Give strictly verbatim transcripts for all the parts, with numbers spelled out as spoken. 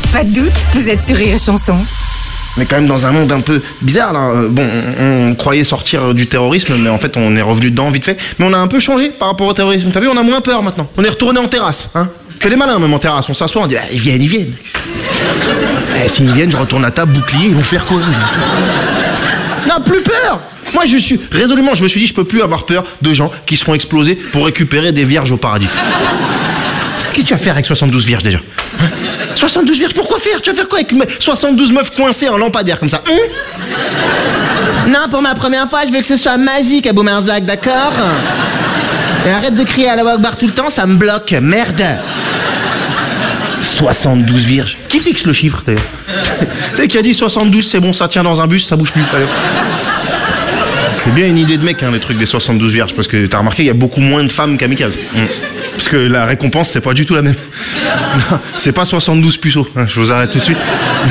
Pas de doute, vous êtes sur Rire et Chanson. On est quand même dans un monde un peu bizarre là. Bon, on, on croyait sortir du terrorisme, mais en fait on est revenu dedans vite fait. Mais on a un peu changé par rapport au terrorisme. T'as vu, on a moins peur maintenant. On est retourné en terrasse, hein. On fait les malins même en terrasse. On s'assoit, on dit ah, ils viennent, ils viennent. Eh, s'ils viennent, je retourne à table, bouclier, ils vont faire quoi? On n'a plus peur. Moi je suis résolument, je me suis dit je peux plus avoir peur de gens qui se font exploser pour récupérer des vierges au paradis. Qu'est-ce que tu vas faire avec soixante-douze vierges déjà, hein? soixante-douze vierges, pourquoi faire? Tu vas faire quoi avec soixante-douze meufs coincées en lampadaire comme ça, hein? Non, pour ma première fois, je veux que ce soit magique à Boumerzac, d'accord? Et arrête de crier à la Akbar tout le temps, ça me bloque, merde. soixante-douze vierges. Qui fixe le chiffre d'ailleurs? Tu sais qui a dit soixante-douze, c'est bon, ça tient dans un bus, ça bouge plus. Allez. C'est bien une idée de mec, hein, les trucs des soixante-douze vierges, parce que t'as remarqué, il y a beaucoup moins de femmes kamikazes. Mmh. Parce que la récompense, c'est pas du tout la même. Non, c'est pas soixante-douze puceaux, hein, je vous arrête tout de suite.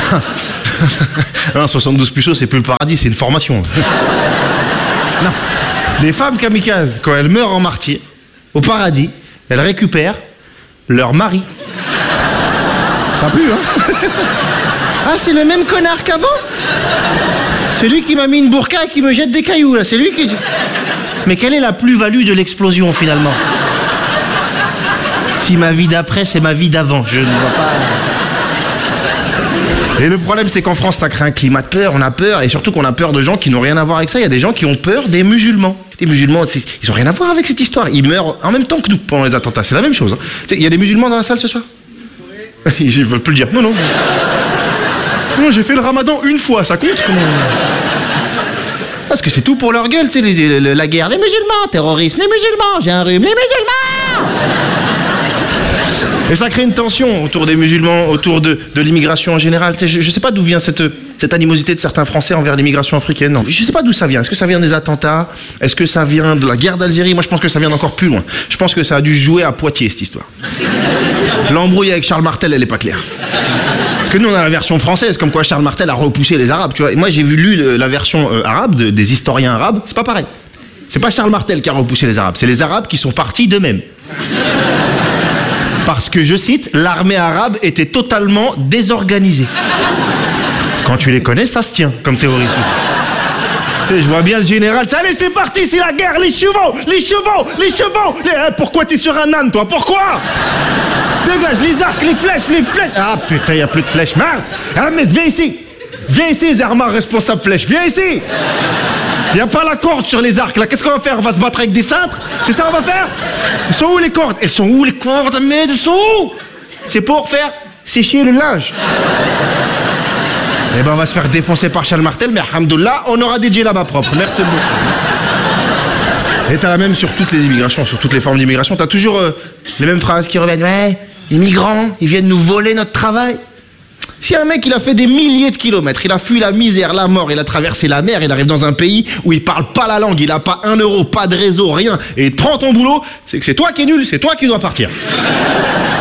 Non, soixante-douze puceaux, c'est plus le paradis, c'est une formation. Non. Les femmes kamikazes, quand elles meurent en martyr, au paradis, elles récupèrent leur mari. Ça pue, hein? Ah, c'est le même connard qu'avant? C'est lui qui m'a mis une burqa et qui me jette des cailloux, là. C'est lui qui... Mais quelle est la plus-value de l'explosion, finalement? Si ma vie d'après, c'est ma vie d'avant, je ne vois pas... Et le problème, c'est qu'en France, ça crée un climat de peur, on a peur, et surtout qu'on a peur de gens qui n'ont rien à voir avec ça. Il y a des gens qui ont peur des musulmans. Les musulmans, ils n'ont rien à voir avec cette histoire. Ils meurent en même temps que nous pendant les attentats. C'est la même chose, hein. Il y a des musulmans dans la salle ce soir? Oui. Ils veulent plus le dire. Non, non. Non, j'ai fait le ramadan une fois, ça compte? Comment... Parce que c'est tout pour leur gueule, tu sais, les, les, la guerre, les musulmans, terrorisme, les musulmans, j'ai un rhume, les musulmans. Et ça crée une tension autour des musulmans, autour de, de l'immigration en général. Tu sais, je, je sais pas d'où vient cette, cette animosité de certains Français envers l'immigration africaine. Non, je sais pas d'où ça vient. Est-ce que ça vient des attentats? Est-ce que ça vient de la guerre d'Algérie? Moi, je pense que ça vient d'encore plus loin. Je pense que ça a dû jouer à Poitiers, cette histoire. L'embrouille avec Charles Martel, elle est pas claire. Parce que nous, on a la version française, comme quoi Charles Martel a repoussé les Arabes, tu vois. Et moi, j'ai vu lu la version euh, arabe de, des historiens arabes. C'est pas pareil. C'est pas Charles Martel qui a repoussé les Arabes. C'est les Arabes qui sont partis d'eux-mêmes. Parce que, je cite, l'armée arabe était totalement désorganisée. Quand tu les connais, ça se tient comme théorie. Je vois bien le général. Allez, c'est parti, c'est la guerre, les chevaux, les chevaux, les chevaux. Les... Pourquoi t'es sur un âne, toi? Pourquoi? Dégage, les arcs, les flèches, les flèches. Ah putain, y a plus de flèches. Merde. Ah, mais viens ici. Viens ici, Zerma, responsable flèche. Viens ici. Y a pas la corde sur les arcs, là. Qu'est-ce qu'on va faire? On va se battre avec des cintres? C'est ça qu'on va faire? Elles sont où les cordes? Elles sont où les cordes? Mais elles sont où? C'est pour faire sécher le linge. Eh ben, on va se faire défoncer par Charles Martel, mais alhamdoulilah, on aura des djellabas propres. Merci beaucoup. Et t'as la même sur toutes les immigrations, sur toutes les formes d'immigration. T'as toujours euh, les mêmes phrases qui reviennent. Ouais, les migrants, ils viennent nous voler notre travail. Si un mec, il a fait des milliers de kilomètres, il a fui la misère, la mort, il a traversé la mer, il arrive dans un pays où il parle pas la langue, il a pas un euro, pas de réseau, rien, et il prend ton boulot, c'est que c'est toi qui es nul, c'est toi qui dois partir.